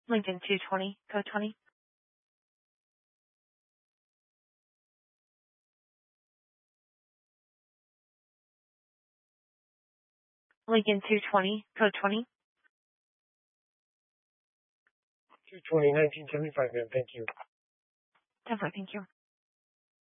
Lincoln 220, code 20. Lincoln 220, code 20. 220, 1975, ma'am. Thank you. Definitely, thank you.